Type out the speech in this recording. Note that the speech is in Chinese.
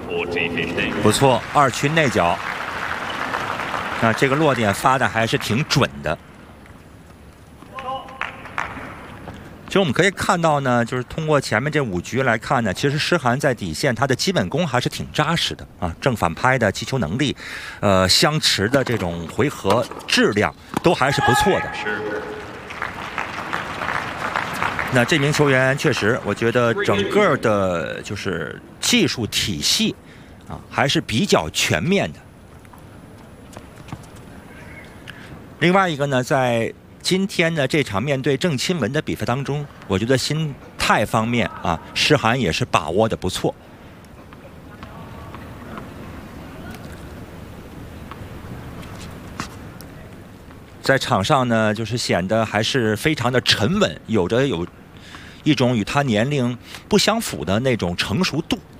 不错，2区内角。那这个落点发的还是挺准的。其实我们可以看到呢，就是通过前面这5局来看呢，其实诗涵在底线他的基本功还是挺扎实的啊，正反拍的击球能力，相持的这种回合质量都还是不错的。那这名球员确实，我觉得整个的就是技术体系啊还是比较全面的。另外一个呢，在今天的这场面对郑钦文的比赛当中，我觉得心态方面啊，诗涵也是把握的不错。在场上呢，就是显得还是非常的沉稳，有一种与他年龄不相符的那种成熟度。